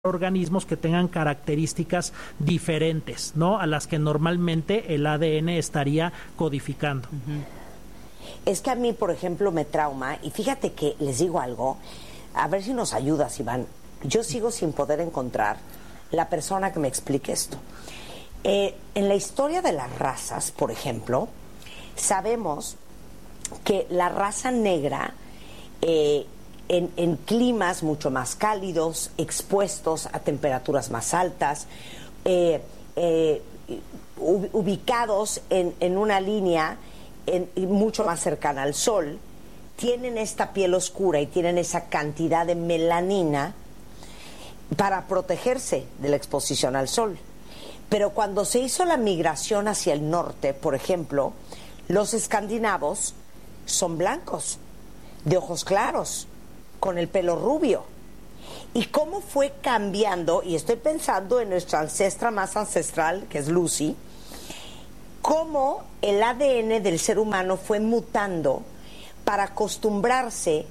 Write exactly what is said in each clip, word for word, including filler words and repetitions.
organismos que tengan características diferentes, ¿no?, a las que normalmente el A D N estaría codificando. Uh-huh. Es que a mí, por ejemplo, me trauma, y fíjate que les digo algo, a ver si nos ayudas, Iván. Yo sigo sin poder encontrar la persona que me explique esto. Eh, en la historia de las razas, por ejemplo, sabemos que la raza negra eh, En, en climas mucho más cálidos, expuestos a temperaturas más altas, eh, eh, ubicados en, en una línea en, mucho más cercana al sol, tienen esta piel oscura y tienen esa cantidad de melanina para protegerse de la exposición al sol. Pero cuando se hizo la migración hacia el norte, por ejemplo, los escandinavos son blancos, de ojos claros, con el pelo rubio. ¿Y cómo fue cambiando? Y estoy pensando en nuestra ancestra más ancestral, que es Lucy, cómo el A D N del ser humano fue mutando para acostumbrarse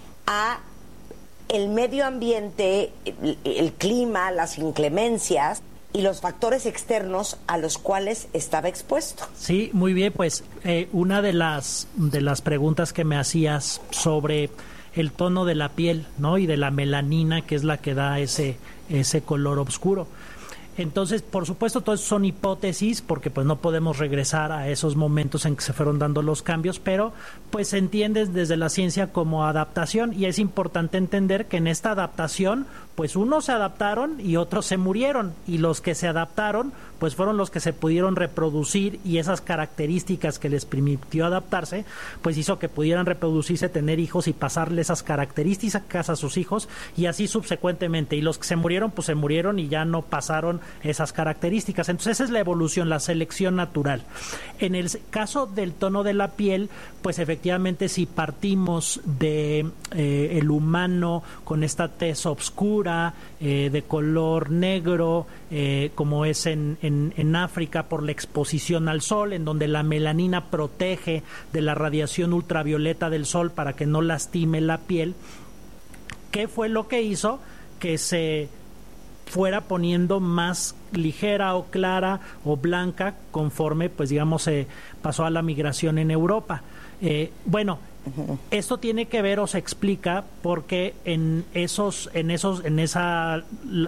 a el medio ambiente, el, el clima, las inclemencias y los factores externos a los cuales estaba expuesto. Sí, muy bien, pues eh, una de las, de las preguntas que me hacías sobre el tono de la piel, ¿no?, y de la melanina, que es la que da ese, ese color oscuro. Entonces, por supuesto, todo eso son hipótesis, porque pues no podemos regresar a esos momentos en que se fueron dando los cambios, pero pues se entiende desde la ciencia como adaptación, y es importante entender que en esta adaptación, pues unos se adaptaron y otros se murieron, y los que se adaptaron, pues fueron los que se pudieron reproducir, y esas características que les permitió adaptarse, pues hizo que pudieran reproducirse, tener hijos y pasarle esas características a sus hijos, y así subsecuentemente. Y los que se murieron, pues se murieron y ya no pasaron esas características. Entonces esa es la evolución, la selección natural. En el caso del tono de la piel, pues efectivamente si partimos de eh, el humano con esta tez oscura, eh, de color negro, eh, como es en, en, en África, por la exposición al sol, en donde la melanina protege de la radiación ultravioleta del sol para que no lastime la piel, ¿qué fue lo que hizo que se fuera poniendo más ligera o clara o blanca conforme, pues digamos, se eh, pasó a la migración en Europa? Eh, bueno, uh-huh. Esto tiene que ver o se explica porque en esos, en esos, en esas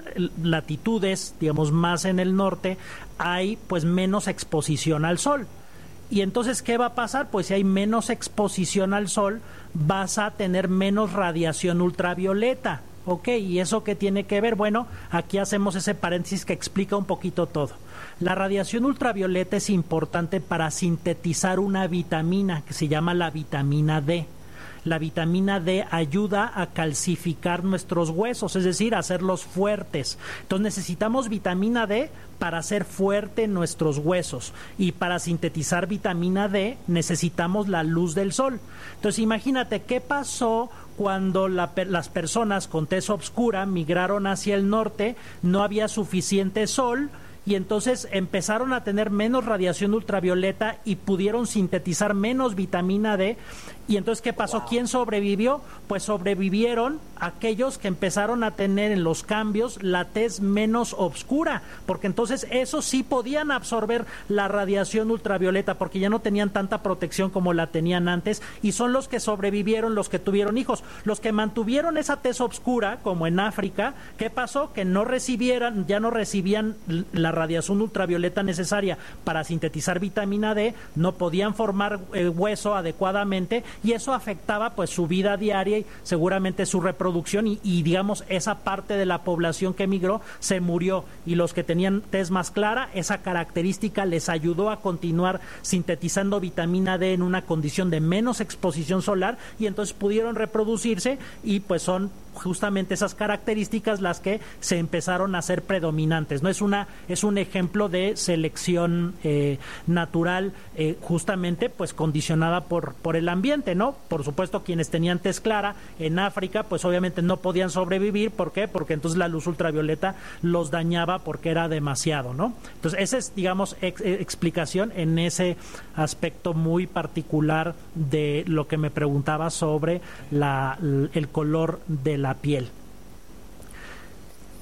latitudes, digamos, más en el norte, hay pues menos exposición al sol. Y entonces, ¿qué va a pasar? Pues si hay menos exposición al sol, vas a tener menos radiación ultravioleta. Ok, ¿y eso qué tiene que ver? Bueno, aquí hacemos ese paréntesis que explica un poquito todo. La radiación ultravioleta es importante para sintetizar una vitamina que se llama la vitamina D. La vitamina D ayuda a calcificar nuestros huesos, es decir, a hacerlos fuertes. Entonces necesitamos vitamina D para hacer fuerte nuestros huesos, y para sintetizar vitamina D necesitamos la luz del sol. Entonces imagínate qué pasó cuando la, las personas con tez oscura migraron hacia el norte, no había suficiente sol, y entonces empezaron a tener menos radiación ultravioleta y pudieron sintetizar menos vitamina D. Y entonces, ¿qué pasó? Wow. ¿Quién sobrevivió? Pues sobrevivieron aquellos que empezaron a tener en los cambios la tez menos oscura, porque entonces esos sí podían absorber la radiación ultravioleta, porque ya no tenían tanta protección como la tenían antes, y son los que sobrevivieron, los que tuvieron hijos. Los que mantuvieron esa tez oscura, como en África, ¿qué pasó? Que no recibieran, ya no recibían la radiación ultravioleta necesaria para sintetizar vitamina D, no podían formar eh, hueso adecuadamente, y eso afectaba pues su vida diaria y seguramente su reproducción, y, y digamos esa parte de la población que emigró se murió, y los que tenían tez más clara, esa característica les ayudó a continuar sintetizando vitamina D en una condición de menos exposición solar, y entonces pudieron reproducirse, y pues son justamente esas características las que se empezaron a ser predominantes, ¿no? Es una es un ejemplo de selección eh, natural, eh, justamente pues condicionada por por el ambiente, ¿no? Por supuesto, quienes tenían tez clara en África, pues obviamente no podían sobrevivir. ¿Por qué? Porque entonces la luz ultravioleta los dañaba porque era demasiado, ¿no? Entonces esa es, digamos, ex, explicación en ese aspecto muy particular de lo que me preguntaba sobre la, el color de la piel.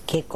Qué